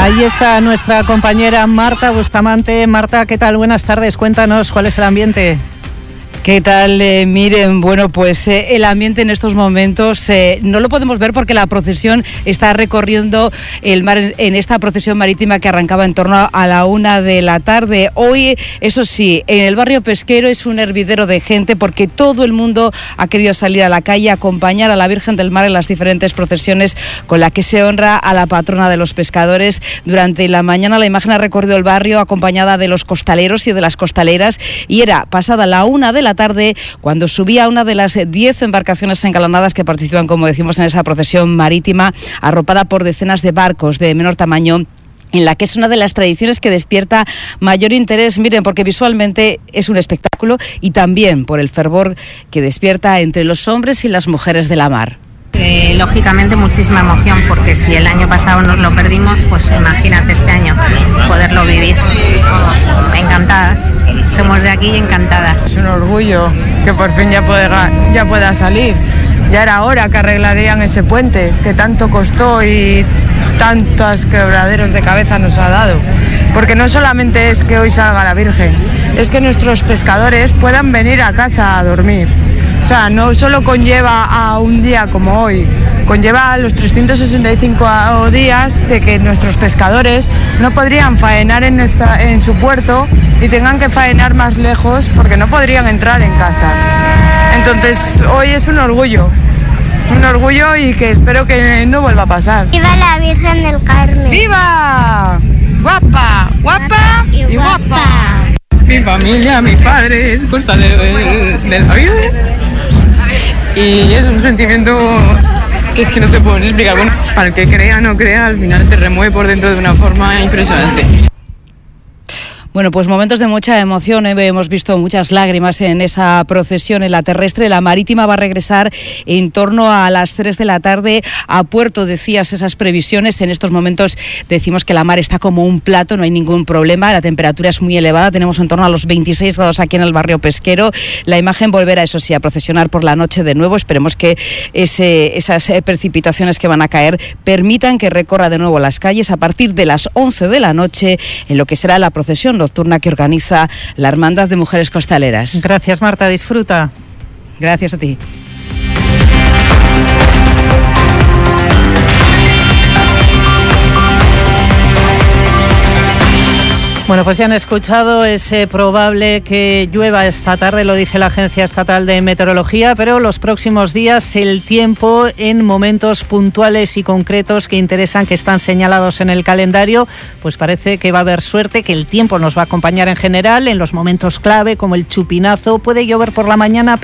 Ahí está nuestra compañera Marta Bustamante. Marta, ¿qué tal? Buenas tardes. Cuéntanos cuál es el ambiente. ¿Qué tal? Miren, bueno, pues el ambiente en estos momentos no lo podemos ver porque la procesión está recorriendo el mar en esta procesión marítima que arrancaba en torno a la 1 de la tarde. Hoy, eso sí, en el barrio pesquero es un hervidero de gente porque todo el mundo ha querido salir a la calle a acompañar a la Virgen del Mar en las diferentes procesiones con la que se honra a la patrona de los pescadores. Durante la mañana la imagen ha recorrido el barrio acompañada de los costaleros y de las costaleras y era pasada la 1 de la tarde cuando subía una de las 10 embarcaciones engalanadas que participan, como decimos, en esa procesión marítima, arropada por decenas de barcos de menor tamaño, en la que es una de las tradiciones que despierta mayor interés, miren, porque visualmente es un espectáculo y también por el fervor que despierta entre los hombres y las mujeres de la mar. Lógicamente muchísima emoción, porque si el año pasado nos lo perdimos, pues imagínate este año poderlo vivir. Encantadas, somos de aquí y encantadas. Es un orgullo que por fin ya pueda salir. Ya era hora que arreglarían ese puente que tanto costó y tantos quebraderos de cabeza nos ha dado. Porque no solamente es que hoy salga la Virgen, es que nuestros pescadores puedan venir a casa a dormir. O sea, no solo conlleva a un día como hoy, conlleva a los 365 días de que nuestros pescadores no podrían faenar en su puerto y tengan que faenar más lejos porque no podrían entrar en casa. Entonces, hoy es un orgullo y que espero que no vuelva a pasar. ¡Viva la Virgen del Carmen! ¡Viva! ¡Guapa! ¡Guapa! ¡Y guapa! Mi familia, mi padre es costalero de la Virgen. Y es un sentimiento que es que no te puedo explicar. Bueno, para el que crea o no crea, al final te remueve por dentro de una forma impresionante. Bueno, pues momentos de mucha emoción, hemos visto muchas lágrimas en esa procesión, en la terrestre. La marítima va a regresar en torno a las 3 de la tarde a puerto, decías esas previsiones. En estos momentos decimos que la mar está como un plato, no hay ningún problema, la temperatura es muy elevada, tenemos en torno a los 26 grados aquí en el barrio pesquero. La imagen volverá, eso sí, a procesionar por la noche de nuevo. Esperemos que esas precipitaciones que van a caer permitan que recorra de nuevo las calles a partir de las 11 de la noche en lo que será la procesión nocturna que organiza la Hermandad de Mujeres Costaleras. Gracias, Marta, disfruta. Gracias a ti. Bueno, pues ya han escuchado, es probable que llueva esta tarde, lo dice la Agencia Estatal de Meteorología, pero los próximos días el tiempo en momentos puntuales y concretos que interesan, que están señalados en el calendario, pues parece que va a haber suerte, que el tiempo nos va a acompañar en general en los momentos clave como el chupinazo. Puede llover por la mañana,